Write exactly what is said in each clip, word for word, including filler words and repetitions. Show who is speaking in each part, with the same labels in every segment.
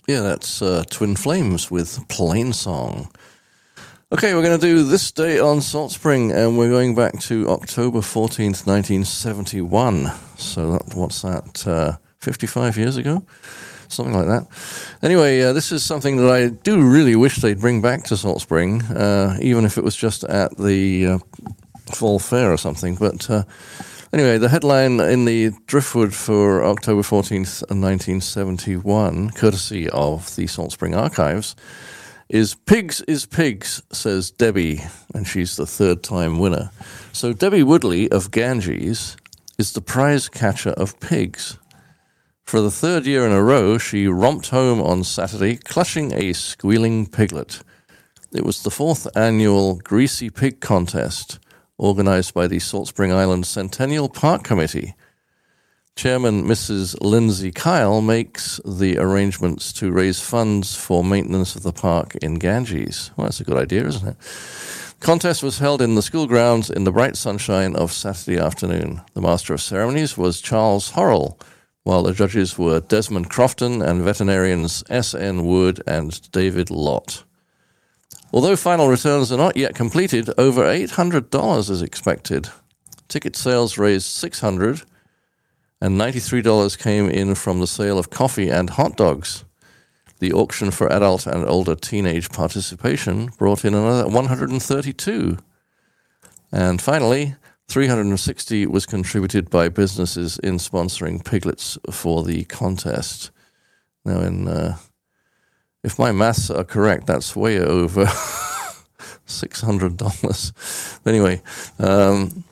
Speaker 1: Yeah, that's uh, Twin Flames with Plain Song. Okay, we're going to do This Day on Salt Spring, and we're going back to October fourteenth, nineteen seventy-one. So that, what's that, uh, fifty-five years ago? Something like that. Anyway, uh, this is something that I do really wish they'd bring back to Salt Spring, uh, even if it was just at the uh, Fall Fair or something. But uh, anyway, the headline in the Driftwood for October fourteenth, nineteen seventy-one, courtesy of the Salt Spring Archives, is Pigs is Pigs, says Debbie, and she's the third-time winner. So Debbie Woodley of Ganges is the prize catcher of pigs. For the third year in a row, she romped home on Saturday, clutching a squealing piglet. It was the fourth annual Greasy Pig Contest, organized by the Salt Spring Island Centennial Park Committee. Chairman Missus Lindsay Kyle makes the arrangements to raise funds for maintenance of the park in Ganges. Well, that's a good idea, isn't it? The contest was held in the school grounds in the bright sunshine of Saturday afternoon. The master of ceremonies was Charles Horrell, while the judges were Desmond Crofton and veterinarians S N Wood and David Lott. Although final returns are not yet completed, over eight hundred dollars is expected. Ticket sales raised six hundred dollars, and ninety-three dollars came in from the sale of coffee and hot dogs. The auction for adult and older teenage participation brought in another one hundred thirty-two dollars. And finally, three hundred sixty was contributed by businesses in sponsoring piglets for the contest. Now, in uh, if my maths are correct, that's way over six hundred dollars. Anyway, um,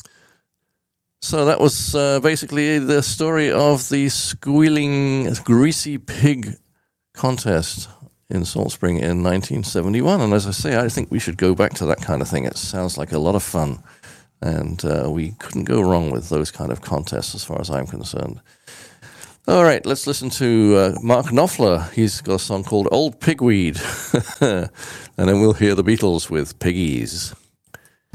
Speaker 1: so that was uh, basically the story of the squealing Greasy Pig Contest in Salt Spring in nineteen seventy-one. And as I say, I think we should go back to that kind of thing. It sounds like a lot of fun. And uh, we couldn't go wrong with those kind of contests as far as I'm concerned. All right, let's listen to uh, Mark Knopfler. He's got a song called Old Pigweed. And then we'll hear the Beatles with Piggies.